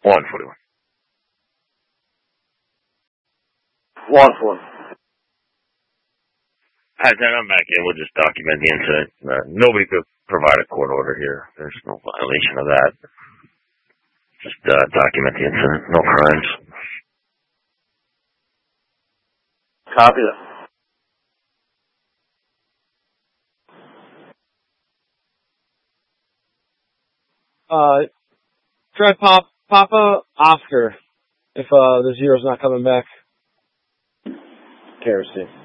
141. 141. Hi, then I'm back in. We'll just document the incident. Nobody could provide a court order here. There's no violation of that. Just document the incident. No crimes. Copy that. Try Papa Oscar if the zero's not coming back. Kerosene.